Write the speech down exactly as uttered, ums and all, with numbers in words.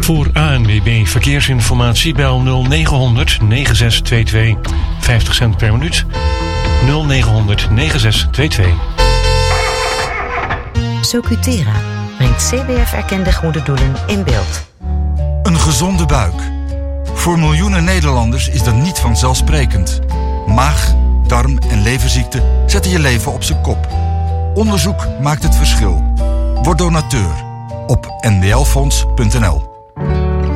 Voor A N W B Verkeersinformatie bel nul negen negen zes twee twee vijftig cent per minuut. nul negen negen zes twee twee. Socutera brengt C B F-erkende goede doelen in beeld. Een gezonde buik. Voor miljoenen Nederlanders is dat niet vanzelfsprekend. Maag, darm en leverziekten zetten je leven op zijn kop. Onderzoek maakt het verschil. Word donateur op n w l fonds punt n l.